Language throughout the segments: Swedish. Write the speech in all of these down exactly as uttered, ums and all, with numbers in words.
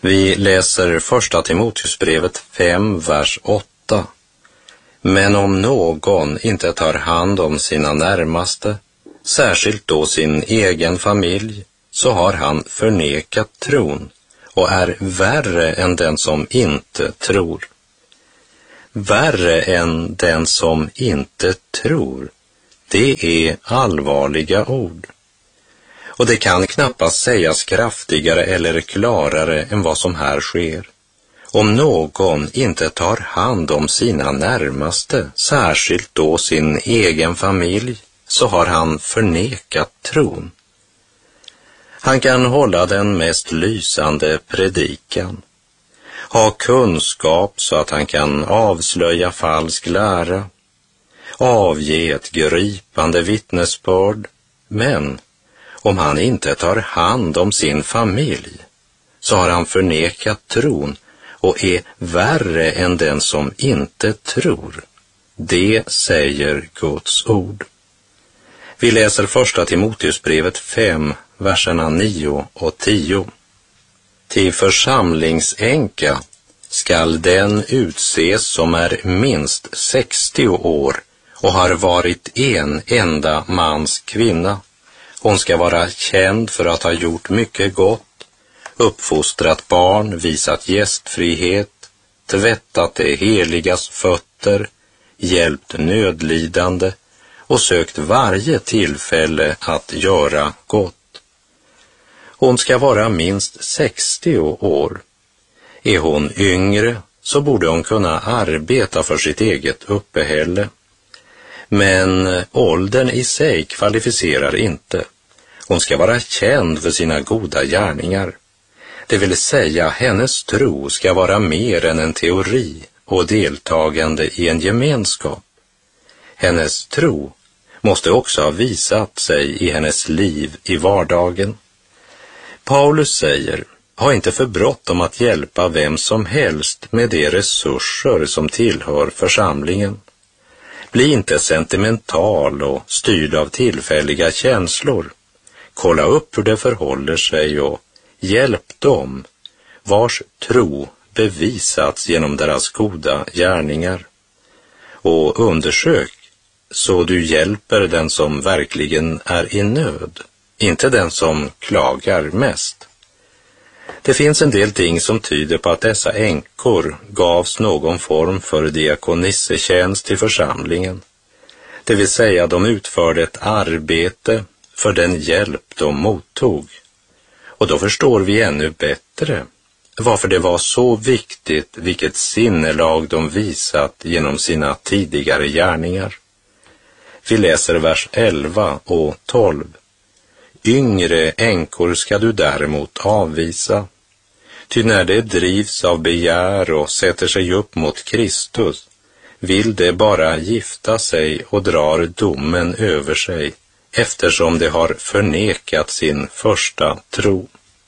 Vi läser första Timoteusbrevet fem, vers åtta. Men om någon inte tar hand om sina närmaste, särskilt då sin egen familj, så har han förnekat tron och är värre än den som inte tror. Värre än den som inte tror, det är allvarliga ord. Och det kan knappast sägas kraftigare eller klarare än vad som här sker. Om någon inte tar hand om sina närmaste, särskilt då sin egen familj, så har han förnekat tron. Han kan hålla den mest lysande predikan, ha kunskap så att han kan avslöja falsk lära, avge ett gripande vittnesbörd, men om han inte tar hand om sin familj, så har han förnekat tron och är värre än den som inte tror. Det säger Guds ord. Vi läser första Timoteusbrevet fem, verserna nio och tio. Till församlingsänka skall den utses som är minst sextio år och har varit en enda mans kvinna. Hon ska vara känd för att ha gjort mycket gott, uppfostrat barn, visat gästfrihet, tvättat det heligas fötter, hjälpt nödlidande och sökt varje tillfälle att göra gott. Hon ska vara minst sextio år. Är hon yngre så borde hon kunna arbeta för sitt eget uppehälle. Men åldern i sig kvalificerar inte. Hon ska vara känd för sina goda gärningar. Det vill säga, hennes tro ska vara mer än en teori och deltagande i en gemenskap. Hennes tro måste också ha visat sig i hennes liv i vardagen. Paulus säger, ha inte för bråttom att hjälpa vem som helst med de resurser som tillhör församlingen. Bli inte sentimental och styrd av tillfälliga känslor. Kolla upp hur det förhåller sig och hjälp dem vars tro bevisats genom deras goda gärningar. Och undersök så du hjälper den som verkligen är i nöd, inte den som klagar mest. Det finns en del ting som tyder på att dessa änkor gavs någon form för diakonissetjänst i församlingen. Det vill säga, de utförde ett arbete för den hjälp de mottog. Och då förstår vi ännu bättre varför det var så viktigt vilket sinnelag de visat genom sina tidigare gärningar. Vi läser vers elva och tolv. Yngre änkor ska du däremot avvisa. Ty när det drivs av begär och sätter sig upp mot Kristus, vill det bara gifta sig och drar domen över sig, eftersom det har förnekat sin första tro.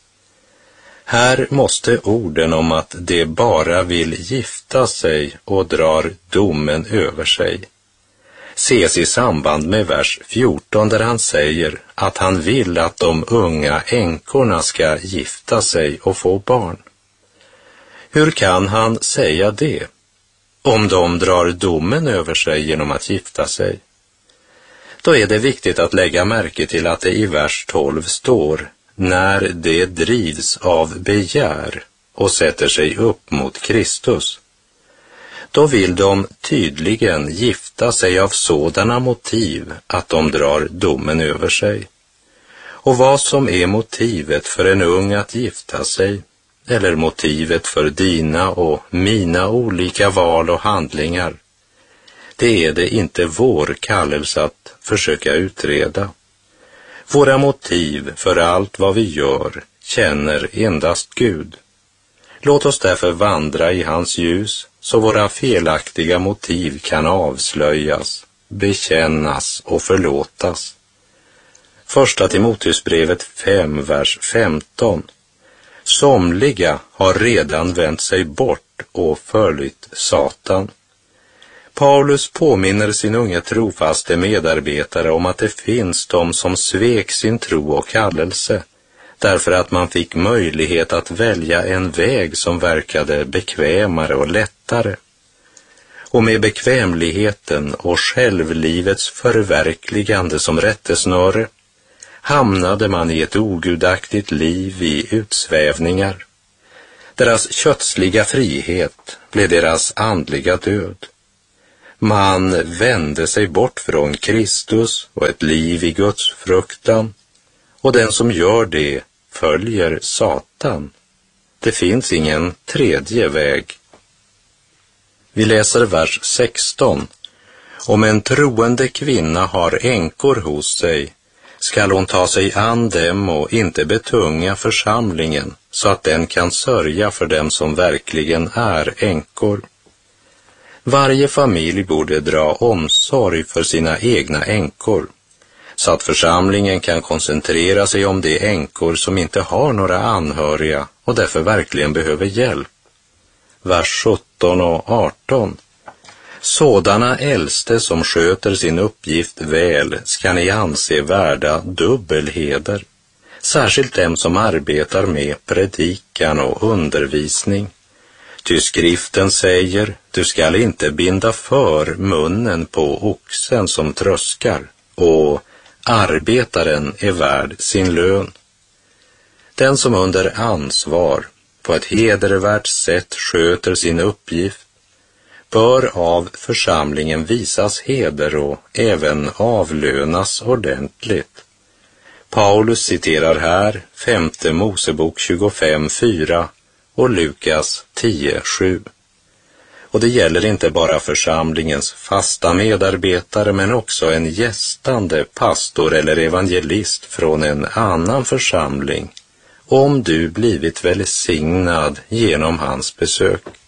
Här måste orden om att det bara vill gifta sig och drar domen över sig ses i samband med vers fjorton, där han säger att han vill att de unga änkorna ska gifta sig och få barn. Hur kan han säga det om de drar domen över sig genom att gifta sig? Då är det viktigt att lägga märke till att det i vers tolv står när det drivs av begär och sätter sig upp mot Kristus. Då vill de tydligen gifta sig av sådana motiv att de drar domen över sig. Och vad som är motivet för en ung att gifta sig, eller motivet för dina och mina olika val och handlingar, det är det inte vår kallelse att försöka utreda. Våra motiv för allt vad vi gör känner endast Gud. Låt oss därför vandra i hans ljus, så våra felaktiga motiv kan avslöjas, bekännas och förlåtas. Första Timoteusbrevet fem, vers femton. Somliga har redan vänt sig bort och följt Satan. Paulus påminner sin unge trofaste medarbetare om att det finns de som svek sin tro och kallelse, därför att man fick möjlighet att välja en väg som verkade bekvämare och lättare. Och med bekvämligheten och självlivets förverkligande som rättesnöre hamnade man i ett ogudaktigt liv i utsvävningar. Deras kötsliga frihet blev deras andliga död. Man vände sig bort från Kristus och ett liv i Guds fruktan, och den som gör det följer Satan. Det finns ingen tredje väg. Vi läser vers sexton. Om en troende kvinna har änkor hos sig, skall hon ta sig an dem och inte betunga församlingen, så att den kan sörja för dem som verkligen är änkor. Varje familj borde dra omsorg för sina egna änkor, så att församlingen kan koncentrera sig om de änkor som inte har några anhöriga och därför verkligen behöver hjälp. Vers sjutton och arton. Sådana äldste som sköter sin uppgift väl ska ni anse värda dubbelheder, särskilt dem som arbetar med predikan och undervisning. Ty skriften säger, du skall inte binda för munnen på oxen som tröskar, och arbetaren är värd sin lön. Den som under ansvar på ett hedervärt sätt sköter sin uppgift bör av församlingen visas heder och även avlönas ordentligt. Paulus citerar här femte Mosebok tjugofem fyra och Lukas tio sju. Och det gäller inte bara församlingens fasta medarbetare, men också en gästande pastor eller evangelist från en annan församling, om du blivit välsignad genom hans besök.